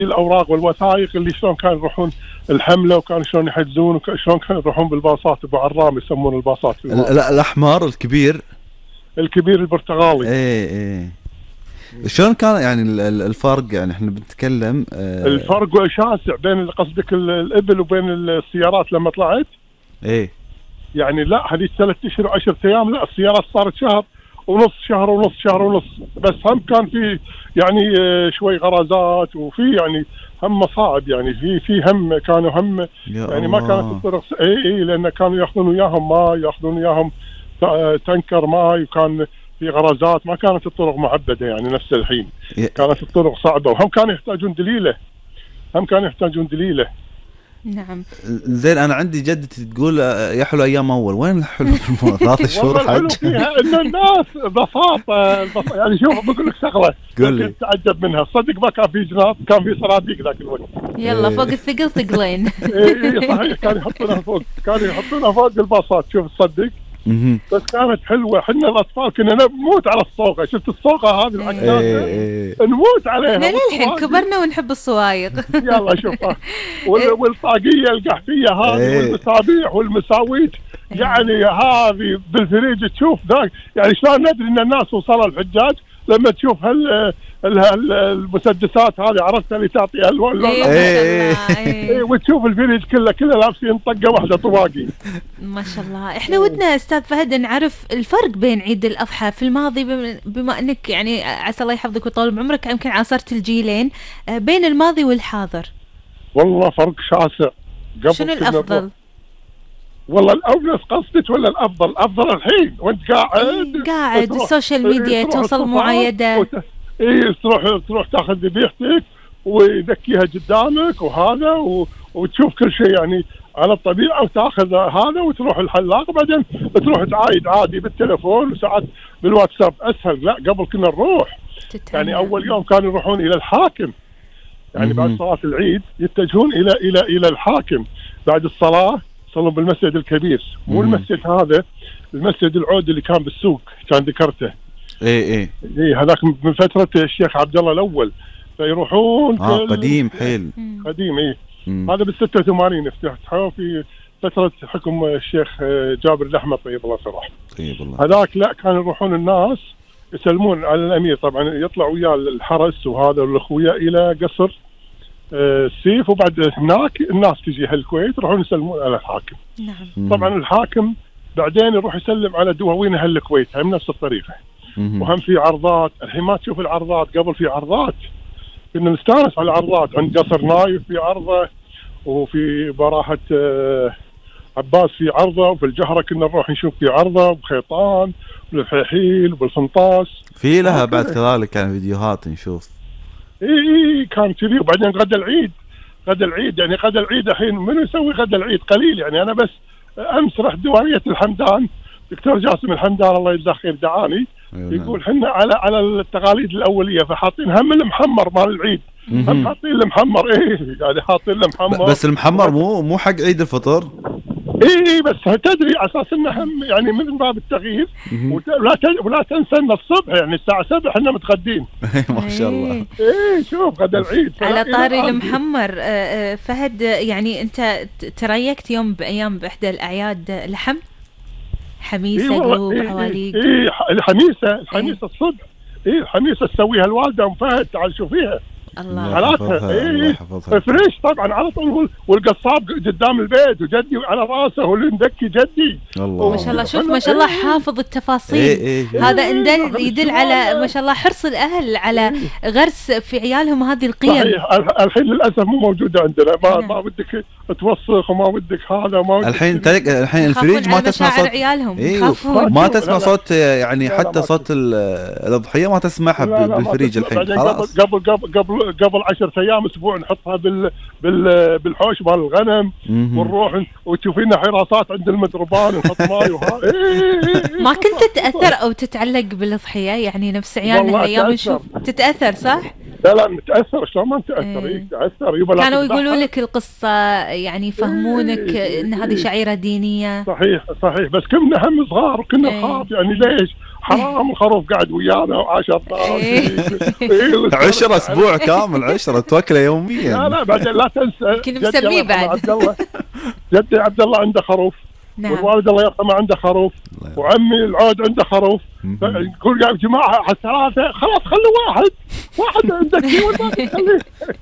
الاوراق والوثائق اللي شلون كانوا يروحون الحمله، وكانوا شلون يحجزون، وشلون كانوا يروحون بالباصات ابو عرام يسمون الباصات في الاحمر الكبير. الكبير البرتغالي. ايه شلون كان يعني الفرق؟ يعني احنا بنتكلم الفرق شاسع بين قصدك الابل وبين السيارات لما طلعت. ايه يعني لا هذه 3 اشهر و10 ايام، لا السيارات صارت شهر ونص، شهر ونص، شهر ونص. بس هم كان في يعني شوي غرازات، وفي يعني هم مصاعب، يعني في هم كانوا هم يعني ما كانت الطرق اي لان كانوا ياخذون وياهم ماء، ياخذون وياهم تنكر ماء، وكان في غرازات، ما كانت الطرق معبده يعني نفس الحين. كانت الطرق صعبه، وهم كانوا يحتاجون دليله، هم كانوا يحتاجون دليله. نعم. زين انا عندي جدتي تقول يا حلو ايام اول. وين الحلو في 3 شهور حج؟ والله فيها ان الناس بساطه يعني. شوف بقول لك شغله قول تعجب منها، صدق ما كان في جناط، كان في صناديق ذاك الوقت. يلا فوق الثقل ثقلين. اي صحيح، كانوا يحطونها فوق الباصات. شوف تصدق بس كانت حلوه. احنا الاطفال كنا نموت على الصوغه. شفت الصوغه هذه العكازه نموت عليها. احنا للحين كبرنا ونحب الصوايغ. يلا شوفها. والطاقيه القحفيه هذه والمسابيح والمساويت، يعني هذه بالفريج تشوف ذاك. يعني شلون ندري ان الناس وصلوا الحجاج؟ لما تشوف المسدسات هذه، عرفتها اللي تعطي الوان. وتشوف الفريج كله لابسين طقه واحده طواقي. ما شاء الله. احنا ودنا استاذ فهد نعرف الفرق بين عيد الاضحى في الماضي، بما انك يعني عسى الله يحفظك ويطول بعمرك يمكن عاصرت الجيلين، بين الماضي والحاضر. والله فرق شاسع. شنو الافضل؟ والله الأولى قصدك ولا الأفضل؟ الأفضل الحين وانت قاعد السوشيال ميديا توصل معايدة. تروح تاخذ ذبيحتك ويذكيها قدامك وهذا وتشوف كل شيء يعني على الطبيعة، وتاخذ هذا وتروح الحلاق، وبعدين تروح تعايد عادي بالتلفون وساعات بالواتساب أسهل. لا قبل كنا نروح يعني أول يوم كانوا يروحون إلى الحاكم، يعني بعد صلاة العيد يتجهون إلى الحاكم بعد الصلاة، يصلون بالمسجد الكبير، مو المسجد هذا، المسجد العود اللي كان بالسوق كان ذكرته. ايه هذاك من فترة الشيخ عبد الله الأول، فيروحون قديم حيل قديم. هذا بال86 افتتحوه في فترة حكم الشيخ جابر الأحمد طيب الله صراحة. طيب الله. هذاك لا كانوا يروحون الناس يسلمون على الأمير، طبعا يطلع وياه الحرس وهذا والأخويا إلى قصر السيف، وبعد هناك الناس تجي هالكويت يروحون يسلمون على الحاكم. نعم. طبعا الحاكم بعدين يروح يسلم على دواوين اهل الكويت هم نفس الطريقه. وهم في عرضات. الحين ما تشوف العرضات، قبل في عرضات كنا نستانس على العرضات. عند قصر نايف في عرضه، وفي براحه عباس في عرضه، وفي الجهره كنا نروح نشوف في عرضه، وبخيطان والفحيل وبالفنطاس في لها بعد كذلك كان فيديوهات نشوف. اي كان كذي. وبعدين غدا العيد يعني غدا العيد الحين منو يسوي غدا العيد؟ قليل يعني. انا بس امس رحت ديوانيه الحمدان، دكتور جاسم الحمدان الله يجزاه خير دعاني، يقول حنا على التقاليد الاوليه، فحاطين هم المحمر مال العيد، هم حاطين المحمر. يعني حاطين المحمر، بس المحمر مو حق عيد الفطر. اي بس تدري اساس انه هم يعني من باب التغيير. ولا تنسى ان الصبح يعني الساعه 7 احنا متغدين. ما شاء الله. شوف غدا العيد. على طاري المحمر فهد، يعني انت تريكت يوم بايام باحدى الاعياد لحم حميسه قلوب عواليق؟ الحميسه الصبح. الحميسه تسويها الوالده ام فهد، تعال شوفيها الله حالاتها. فريش طبعا على طول. والقصاب قدام البيت وجدي على راسه واللي مذكي جدي. الله ما شاء الله. شوف ما شاء الله حافظ التفاصيل. هذا يدل على ما شاء الله حرص الاهل على غرس في عيالهم هذه القيم. صحيح. الحين للاسف مو موجوده عندنا. ما ودك توسخ وما ودك هذا وما ودك. الحين الفريج ما تسمع صوت عيالهم. ما تسمع صوت يعني حتى صوت الاضحيه ما تسمعها بالفريج الحين خلاص. قبل 10 ايام اسبوع نحطها بالحوش مال الغنم، ونروح وتشوفينا حراسات عند المدربان ونحط ماي ما كنت تتاثر او تتعلق بالاضحيه يعني نفس عيالنا الايام نشوف تتاثر صح؟ لا نتاثر. شلون ما نتاثر؟ تاثر. كانوا يقولوا لك القصه يعني يفهمونك ان هذه شعيره دينيه. صحيح. بس كنا هم صغار وكنا نخاف يعني ليش حرام الخروف قاعد ويانا وعشر عشرة اسبوع كامل، عشرة توكله يوميا. لا بعدين لا تنسى كنا مسميه بعد جدي عبد الله عنده خروف. نعم. والوالد الله يرحمه عنده خروف، وعمي العود عنده خروف. يقول يا جماعه على الثلاثه خلاص خلوا واحد عندك خليه.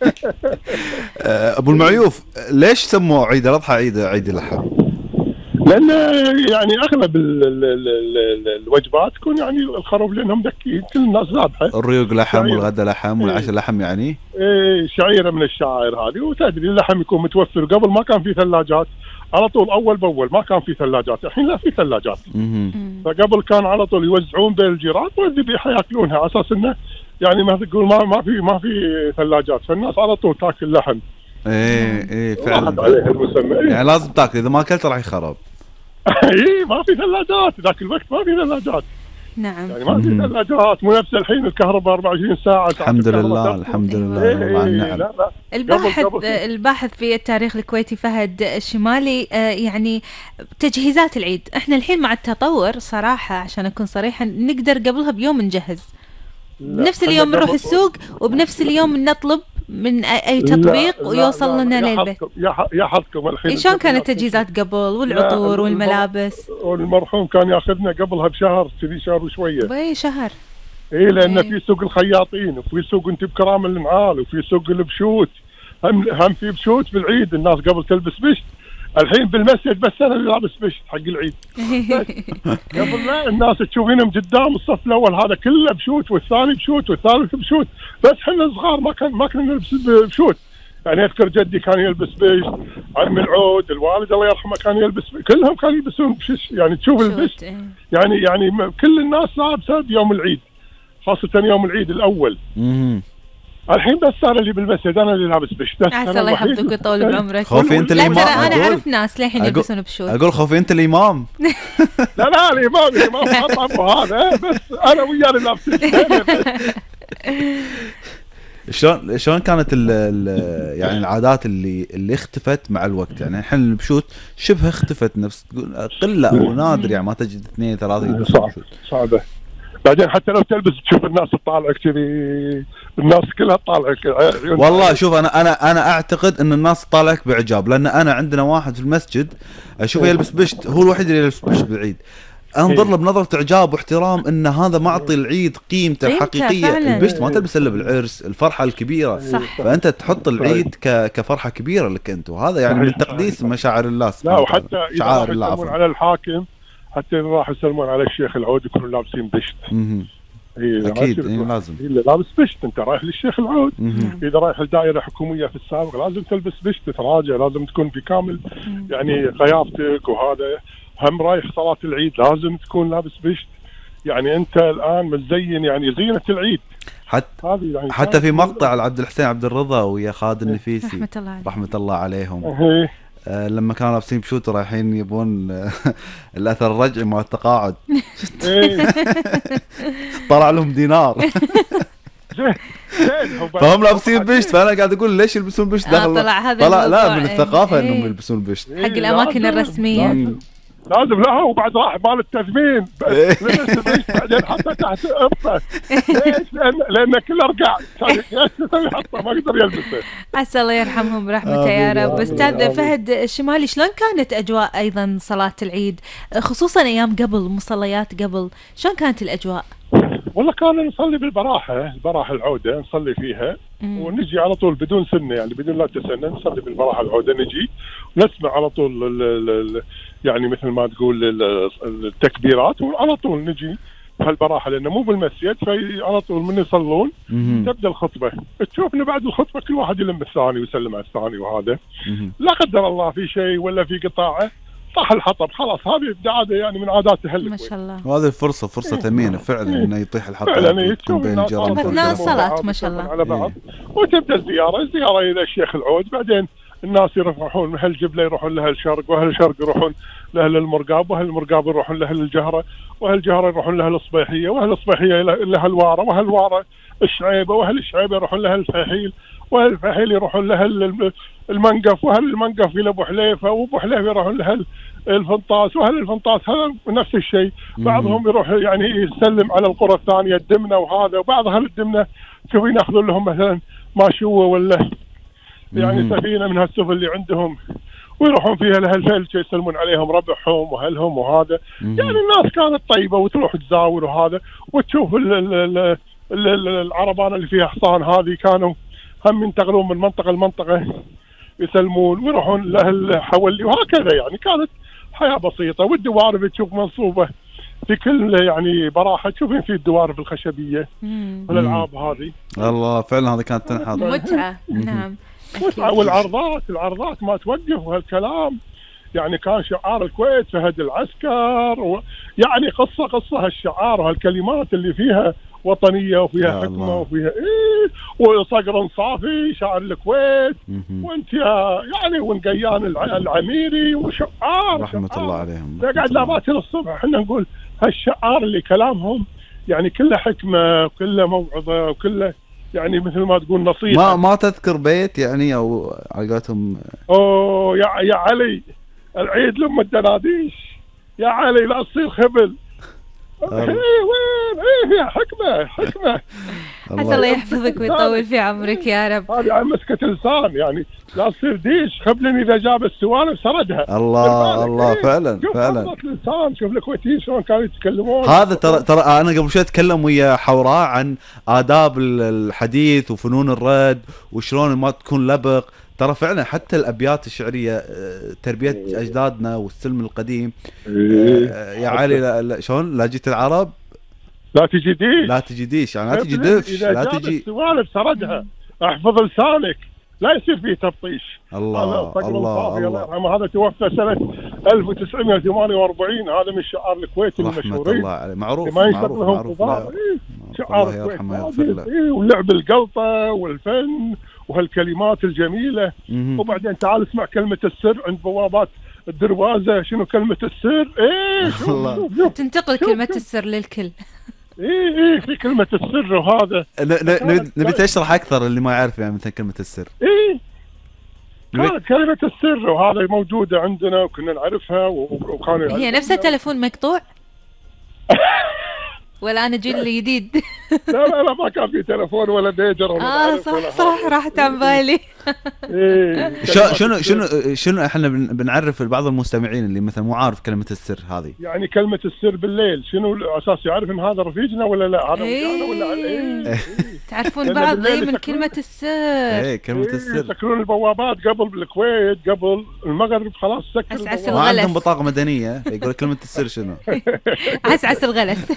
ابو المعيوف، ليش سموا عيد الاضحى عيد اللحم؟ لان يعني اغلب الوجبات تكون يعني الخروف لانهم ذكيين، كل الناس ذابحه. الريوق لحم والغدا لحم والعشاء لحم يعني. ايه شعيره من الشعائر هذه، وتدري اللحم يكون متوفر. قبل ما كان في ثلاجات، على طول اول باول ما كان في ثلاجات، الحين لا في ثلاجات. فقبل كان على طول يوزعون بين الجيران والذبيحه ياكلونها، على اساس انه يعني ما تقول ما في ثلاجات، فالناس على طول تاكل لحم. ايه فعلا عليه المسمى. يعني لازم تاكل، اذا ما اكلت راح يخرب. ايه ما في ثلاجات ذاك الوقت، ما في ثلاجات. نعم يعني ما في ثلاجات، مو نفس الحين الكهرباء 24 ساعه. الحمد لله الحمد لله. نعم. لا. الباحث في التاريخ الكويتي فهد الشمالي يعني تجهيزات العيد، احنا الحين مع التطور صراحه عشان اكون صريحه نقدر قبلها بيوم نجهز، بنفس اليوم نروح السوق وبنفس اليوم نطلب من اي تطبيق ويوصل لنا للبيت. يا حظكم الحين. شلون كانت التجهيزات قبل والعطور والملابس؟ والمرحوم كان ياخذنا قبلها بشهر، كذي شهر وشويه. باي شهر. اي لان في سوق الخياطين، وفي سوق انت بكرام النعال، وفي سوق البشوت. هم في بشوت بالعيد، الناس قبل تلبس بشت. الحين بالمسجد بس انا اللي لابس بشت حق العيد. قبل لا الناس تشوفينهم قدام الصف الاول هذا كله بشوت، والثاني بشوت، والثالث بشوت. بس احنا صغار ما كنا نلبس بشوت. يعني اذكر جدي كان يلبس بشت، عم العود الوالد الله يرحمه كان يلبس، كلهم كانوا يلبسون بشت. يعني تشوف البشت يعني كل الناس لابسه بيوم العيد، خاصه يوم العيد الاول. الحين بس انا اللي بالمسجد، انا اللي لابس بشت. عسى الله يحفظك ويطول بعمرك. خوفي انت الامام. لا ترى انا اعرف ناس للحين يلبسون بشوت. اقول خوفي انت الامام. لا الامام خطب هذا، بس انا وياه اللي لابس. شلون كانت يعني العادات اللي اختفت مع الوقت؟ يعني الحين البشوت شبه اختفت، نفس قله او نادر، يعني ما تجد 2 3 يلبسون بشوت. صعبه. بعدين حتى لو تلبس تشوف الناس تطالعك كذي، الناس كلها تطالعك. والله شوف انا اعتقد ان الناس تطالعك باعجاب، لان انا عندنا واحد في المسجد اشوفه يلبس بشت، هو الوحيد اللي يلبس بشت بالعيد. انظر له بنظرة اعجاب واحترام، ان هذا معطي العيد قيمته الحقيقيه. البشت ما تلبس الا بالعرس، الفرحه الكبيره. صح. فانت تحط العيد كفرحه كبيره لك انت، وهذا يعني من تقديس مشاعر الله. لا وحتى شعائر الله على الحاكم، حتى راح يسلمون على الشيخ العود يكونوا لابسين بشت. اكيد لازم. اللي لابس بشت انت رايح للشيخ العود. اذا رايح لدائره حكوميه في السابق لازم تلبس بشت، تراجع، لازم تكون في كامل يعني قيافتك. وهذا هم رايح صلاه العيد لازم تكون لابس بشت. يعني انت الان متزين، يعني زينه العيد. يعني حتى في مقطع لعبد الحسين عبد الرضا ويا خالد النفيسي رحمه الله عليهم، لما كانوا لابسين بشوت رايحين يبون الاثر الرجعي مع التقاعد. طلع لهم دينار. فهم لابسين بشت، فانا قاعد اقول ليش يلبسون بشت؟ طلع لا من الثقافه انهم يلبسون بشت حق الاماكن الرسميه. لازم لها. وبعد راح مال التثمين بعدين حتى تحت قرطه. ليش؟ لان كله رقع حتى ما يقدر يلبسه. عسى الله يرحمهم برحمته يا رب. استاذ فهد الشمالي، شلون كانت اجواء ايضا صلاه العيد، خصوصا ايام قبل، مصليات قبل، شلون كانت الاجواء؟ والله كنا نصلي بالبراحه العوده، نصلي فيها ونجي على طول بدون سنه، يعني بدون لا تسنه، نصلي بالبراحه العوده، نجي ونسمع على طول يعني مثل ما تقول التكبيرات، وعلى طول نجي بهالبراحه لانه مو بالمسجد، فعلى طول من يصلون تبدا الخطبه، تشوفنا بعد الخطبه كل واحد يلم الثاني ويسلم على الثاني. وهذا لا قدر الله في شيء ولا في قطاعه طاح الحطب، خلاص هذه عاده يعني من عادات اهل. ما شاء الله. وهذه فرصه ثمينه فعلا انه يطيح الحطب فعلا بين الجيران. الصلاه ما شاء الله على بعض. وتبدا الزياره الى الشيخ العود. بعدين الناس يروحون من هالجبله يروحون لاهل الشرق، واهل الشرق يروحون لاهل المرقاب، واهل المرقاب يروحون لاهل الجهره، واهل الجهره يروحون لاهل الصبيحيه، واهل الصبيحيه لاهل الواره، واهل الواره الشعيبه، واهل الشعيبه يروحون لاهل الفحيل، والفحيل يروحون لها المنقف، واهل المنقف الى ابو حليفه، وابو حليفه يروحون لها الفنطاس، واهل الفنطاس هذا نفس الشيء. بعضهم يروح يعني يسلم على القرى الثانيه الدمنه وهذا، وبعض اهل الدمنه تبين ياخذون لهم مثلا ماشوه ولا يعني سفينه من هالسفن اللي عندهم، ويروحون فيها لهالفلك يسلمون عليهم ربعهم واهلهم وهذا. يعني الناس كانت طيبه، وتروح تزاور وهذا، وتشوف العربانه اللي فيها حصان هذه كانوا هم ينتقلون من منطقه لمنطقه يسلمون ويروحون لهالحولي، وهكذا يعني كانت حياه بسيطه. والدوارب تشوف منصوبه في كل يعني براحه، تشوفين في الدوارب الخشبيه والالعاب هذه. الله فعلا هذا كانت تنحط متعه. نعم. والعرضات ما توقف وهالكلام. يعني كان شعار الكويت فهد العسكر، يعني قصه هالشعار وهالكلمات اللي فيها وطنيه وفيها حكمه وفيها وصقر صافي شعر الكويت، وانت يعني ونقيان العميري وشعار رحمه الله عليهم. قاعد لا باكر الصبح احنا نقول هالشعار اللي كلامهم يعني كله حكمه وكله موعظه وكله يعني مثل ما تقول نصيحه. ما تذكر بيت يعني او عقاتهم؟ اوه يا علي العيد لما الدناديش، يا علي لا تصير خبل. وين يا حكمه. عسى الله يحفظك ويطول في عمرك يا رب. هذه عن مسكة لسان، يعني لا تصير ديش خبلني اذا جاب السوالف سردها. الله فعلا لسان. شوف الكويتيين شلون كانوا يتكلمون. هذا ترى انا قبل شوي اتكلم ويا حوراء عن آداب الحديث وفنون الرد وشلون ما تكون لبق. ترى فعلا حتى الابيات الشعريه تربيه اجدادنا والسلم القديم. يا علي شلون لا جيت العرب لا تجي ديش يعني لا تجي دفش، لا تجي السوالف سردها. احفظ لسانك لا يصير فيه تبطيش. الله يرحمه هذا توفى سنه 1948. هذا من شعار الكويت المشهورين. الله عليه معروف شعار الكويت ولعب القلطه والفن وهالكلمات الجميله. وبعدين تعال اسمع كلمه السر عند بوابات الدروازه. شنو كلمه السر؟ تنتقل كلمه السر للكل. في كلمه السر. وهذا نبي تشرح اكثر اللي ما يعرف يعني مثلا كلمه السر. كانت كلمه السر وهذا موجوده عندنا وكنا نعرفها وكانوا هي نفسها تلفون مقطوع ولا انا جيل الجديد؟ لا ما كان في تلفون ولا بيجر ولا صح راحت عن بالي. شنو احنا بنعرف بعض المستمعين اللي مثلا مو عارف كلمه السر هذه. يعني كلمه السر بالليل شنو اساس يعرف ان هذا رفيجنا ولا لا، هذا ويانا ولا تعرفون بعض من كلمه السر. كلمه السر يسكرون البوابات قبل بالكويت قبل المغرب خلاص سكر البوابات. ما عندهم بطاقه مدنيه يقول كلمه السر شنو؟ عسعس الغلس.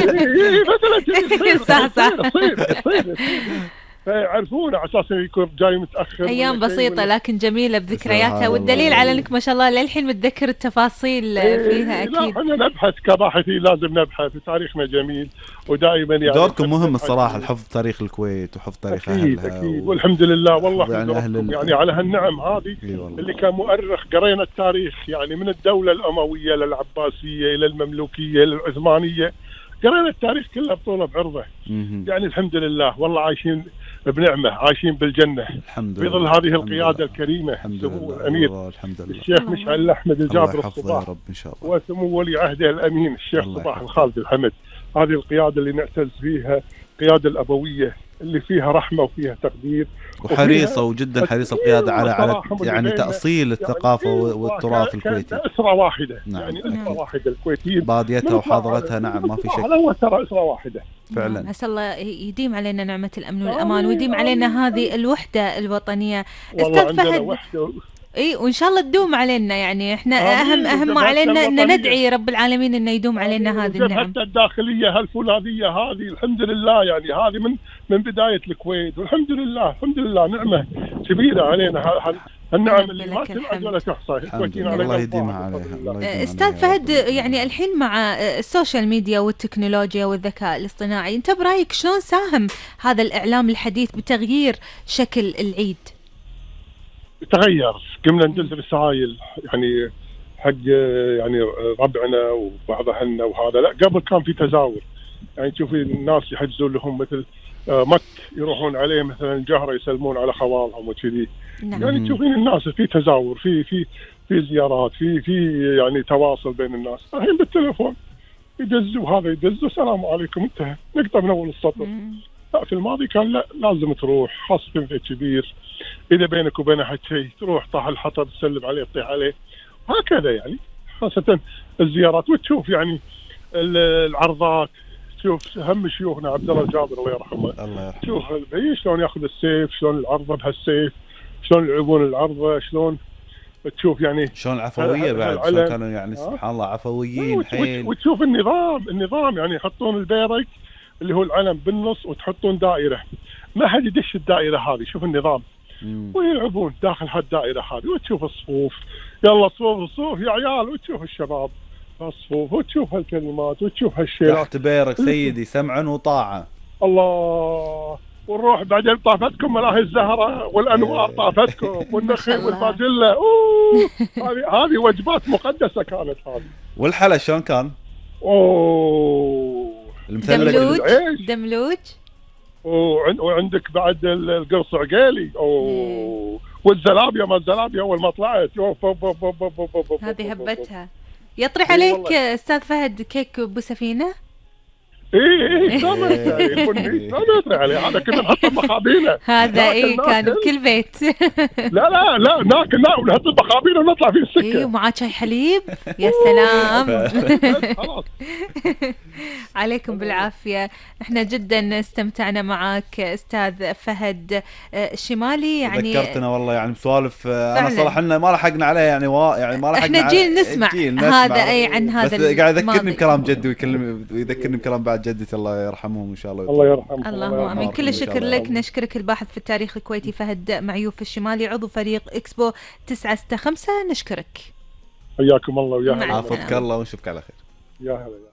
صح يصير فيعرفون على اساس يكون جاي متاخر. ايام بسيطه لكن جميله بذكرياتها، والدليل على انك ما شاء الله للحين متذكر التفاصيل فيها. اكيد لا احنا نبحث كباحثين، لازم نبحث. تاريخنا جميل ودائما يعني دوركم مهم الصراحه، الحفظ تاريخ الكويت وحفظ تاريخ اهلها. اكيد والحمد لله والله يعني على هالنعم هذه اللي كان مؤرخ. قرينا التاريخ يعني من الدوله الامويه للعباسيه الى المملوكيه للعثمانيه، قرينا التاريخ كله بطوله بعرضه. يعني الحمد لله والله عايشين بنعمه، عايشين بالجنه الحمد لله في ظل هذه القياده الكريمه. سمو الامير الشيخ مشعل الاحمد الجابر الصباح رب إن شاء الله. وسمو ولي عهده الامين الشيخ صباح الخالد الحمد. هذه القياده اللي نعتز فيها، القياده الابويه اللي فيها رحمه وفيها تقدير وحريصه وجدا حريصه القياده على يعني تاصيل الثقافه والتراث الكويتي. اسره واحده. نعم. يعني اسره واحده الكويتيين باديتها وحاضرتها. نعم ما في شك. هو ترى اسره واحده فعلا. عسى الله يديم علينا نعمه الامن والامان ويديم علينا هذه الوحده الوطنيه. استاذ فهد وان شاء الله تدوم علينا. يعني احنا اهم ما علينا ان ندعي رب العالمين انه يدوم علينا هذه النعم. حتى الداخليه هالفولاذيه هذه الحمد لله، يعني هذه من بدايه الكويت، والحمد لله نعمه كبيره علينا. النعم اللي ما تنعد ولا تحصى. الله يديمها عليها. استاذ فهد يعني الحين مع السوشيال ميديا والتكنولوجيا والذكاء الاصطناعي، انت برايك شلون ساهم هذا الاعلام الحديث بتغيير شكل العيد؟ تغير. قمنا ندز رسائل يعني حق يعني ربعنا وبعض اهلنا وهذا. لا قبل كان في تزاور، يعني تشوفي الناس يحجزون لهم مثل مك يروحون عليه مثلا الجهرة يسلمون على خوالهم وكذي. نعم. يعني تشوفين الناس في تزاور، في زيارات، في يعني تواصل بين الناس. الحين بالتليفون يدزوا، هذا يدزوا السلام عليكم انتهى، نقطة من أول السطر. لا في الماضي كان لا، لازم تروح، خاصة في بيت كبير إذا بينك وبينه حد شيء تروح طاح الحطب تسلم عليه تطيح عليه هكذا يعني. خاصة الزيارات، وتشوف يعني العرضات، تشوف هم شيوخنا عبد الله الجابر الله يرحمه، الله يرحمه، شوف شلون ياخذ السيف، شلون العرضه بهالسيف، شلون يلعبون العرضه، شلون تشوف يعني شلون العفويه بعد، شلون كانوا يعني سبحان الله عفويين حيل. وتشوف النظام يعني يحطون البيرق اللي هو العلم بالنص وتحطون دائره، ما حد يدش الدائره هذه، شوف النظام. ويلعبون داخل هالدائره هذه، وتشوف الصفوف، يلا صفوف يا عيال، وتشوف الشباب الصفوف، وتشوف هالكلمات، وتشوف هالشيء تحت بيرك سيدي سمعا وطاعه. الله. ونروح بعدين طافتكم ملاهي الزهره والانوار، طافتكم والنخيل والفاجله. هذه وجبات مقدسه كانت هذه. والحلا شلون كان؟ دملوج دملوج. وعندك بعد القرص عقيلي. والزلابيه، ما الزلابيه اول ما طلعت هذه هبتها. يطرح عليك استاذ فهد كيك ابو سفينه؟ ايه سامع عليه. هذا كنا نحطه بمخابينه. هذا كان بكل بيت. لا ناكل ونحط بمخابينه ونطلع في السكه. ومعاه شاي حليب. يا سلام. خلاص. عليكم بالعافيه. احنا جدا استمتعنا معك استاذ فهد الشمالي. يعني ذكرتنا والله يعني بسوالف انا صراحه احنا ما لحقنا عليها يعني ما لحقنا. احنا جيل نسمع هذا عن هذا. بس قاعد يذكرني بكلام جدي ويذكرني بكلام بعد جدتي الله يرحمهم ان شاء الله. الله يرحمهم. اللهم امين. كل الشكر لك. نشكرك الباحث في التاريخ الكويتي فهد معيوف الشمالي، عضو فريق اكسبو 965. نشكرك. حياكم الله ويا هلا. عافاك الله ونشوفك على خير. يا هلا.